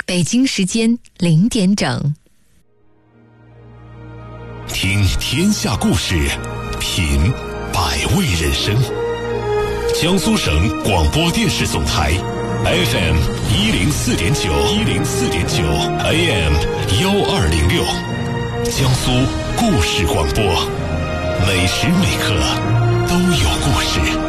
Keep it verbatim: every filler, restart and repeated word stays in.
北京时间零点整。 听天下故事，品百味人生。江苏省广播电视总台 F M 一零四点九，一零四点九 A M 幺二零六，江苏故事广播，每时每刻都有故事。